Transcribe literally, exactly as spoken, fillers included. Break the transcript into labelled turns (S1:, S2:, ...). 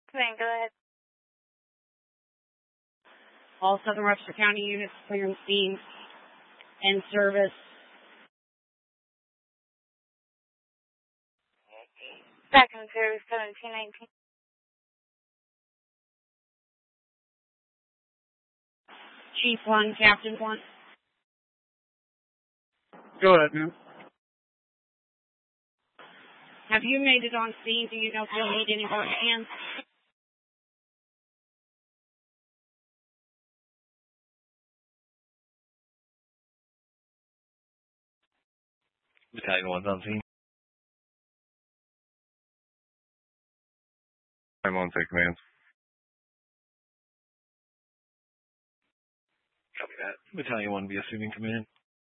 S1: Command, go ahead.
S2: All Southern Webster County units clear scene and service.
S1: Back in service, seventeen nineteen.
S2: Chief one, Captain one.
S3: Go ahead, man.
S2: Have you made it on scene? Do you know if you'll need any more hands?
S4: Battalion one's on scene.
S3: I'm on take command.
S4: Copy that. Battalion one be assuming command.